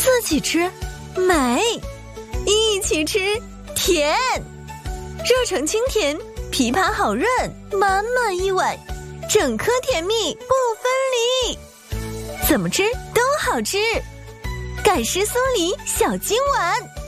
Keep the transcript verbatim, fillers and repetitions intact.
自己吃美，一起吃甜，热成清甜，枇杷好润，满满一碗，整颗甜蜜不分离，怎么吃都好吃。盖诗酥梨小金碗。